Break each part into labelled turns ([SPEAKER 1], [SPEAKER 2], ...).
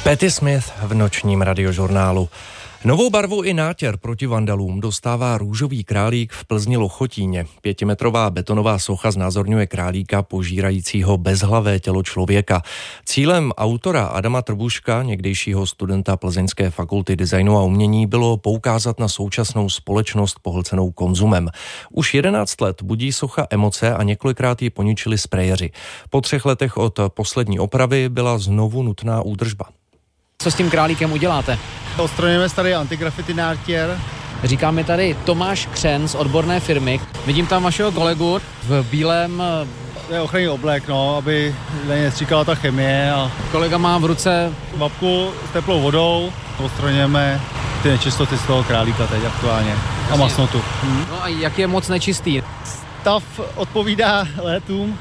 [SPEAKER 1] Patti Smith v nočním radiožurnálu. Novou barvu i nátěr proti vandalům dostává růžový králík v Plzni Lochotíně. 5metrová betonová socha znázorňuje králíka požírajícího bezhlavé tělo člověka. Cílem autora Adama Trbuška, někdejšího studenta Plzeňské fakulty designu a umění, bylo poukázat na současnou společnost pohlcenou konzumem. Už 11 let budí socha emoce a několikrát ji poničili sprejeři. Po 3 letech od poslední opravy byla znovu nutná údržba.
[SPEAKER 2] Co s tím králíkem uděláte?
[SPEAKER 3] Odstranujeme starý antigraffiti nátěr.
[SPEAKER 2] Říká mi tady Tomáš Křen z odborné firmy. Vidím tam vašeho kolegu v bílém...
[SPEAKER 3] To je ochranný oblek, aby nestříkala ta chemie. A
[SPEAKER 2] kolega má v ruce
[SPEAKER 3] babku s teplou vodou. Odstraňujeme ty nečistoty z toho králíka teď aktuálně. A masnotu.
[SPEAKER 2] No a jak je moc nečistý?
[SPEAKER 3] Stav odpovídá létům.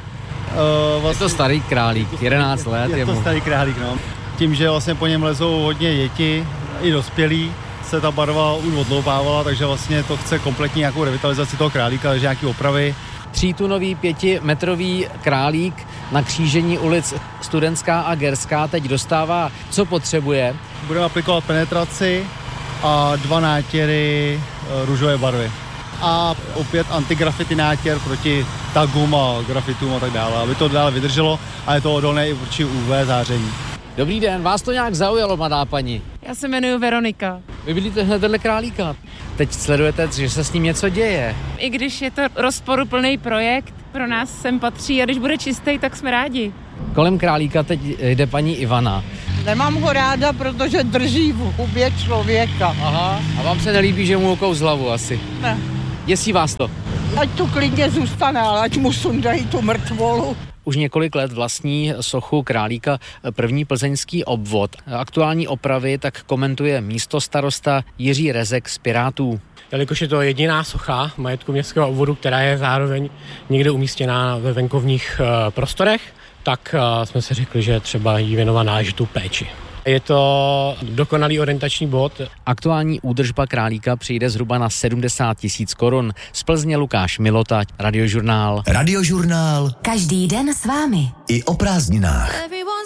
[SPEAKER 2] Je to starý králík, 11 let.
[SPEAKER 3] Je to starý králík, Tím, že vlastně po něm lezou hodně děti, i dospělí, se ta barva už odloupávala, takže vlastně to chce kompletní nějakou revitalizaci toho králíka, takže nějaký opravy.
[SPEAKER 2] 3tunový 5metrový králík na křížení ulic Studentská a Gerská teď dostává, co potřebuje.
[SPEAKER 3] Budeme aplikovat penetraci a 2 nátěry růžové barvy. A opět antigraffiti nátěr proti tagům a grafitům a tak dále, aby to dále vydrželo a je to odolné i vůči UV záření.
[SPEAKER 2] Dobrý den, vás to nějak zaujalo, mladá paní?
[SPEAKER 4] Já se jmenuji Veronika.
[SPEAKER 2] Vy bydlíte hned vedle králíka. Teď sledujete, že se s ním něco děje.
[SPEAKER 4] I když je to rozporuplný projekt, pro nás sem patří a když bude čistý, tak jsme rádi.
[SPEAKER 2] Kolem králíka teď jde paní Ivana.
[SPEAKER 5] Nemám ho ráda, protože drží v hubě člověka.
[SPEAKER 2] Aha, a vám se nelíbí, že mu okou z hlavu asi?
[SPEAKER 5] Ne.
[SPEAKER 2] Děsí vás to?
[SPEAKER 5] Ať tu klidně zůstane, ale ať mu sundají tu mrtvolu.
[SPEAKER 2] Už několik let vlastní sochu králíka první plzeňský obvod. Aktuální opravy tak komentuje místostarosta Jiří Rezek z Pirátů.
[SPEAKER 6] Jelikož je to jediná socha majetku městského obvodu, která je zároveň někde umístěná ve venkovních prostorech, tak jsme si řekli, že třeba jí věnovat náležitou péči. Je to dokonalý orientační bod.
[SPEAKER 2] Aktuální údržba králíka přijde zhruba na 70 000 korun. Z Plzně Lukáš Milota, Radiožurnál.
[SPEAKER 7] Radiožurnál.
[SPEAKER 8] Každý den s vámi.
[SPEAKER 7] I o prázdninách.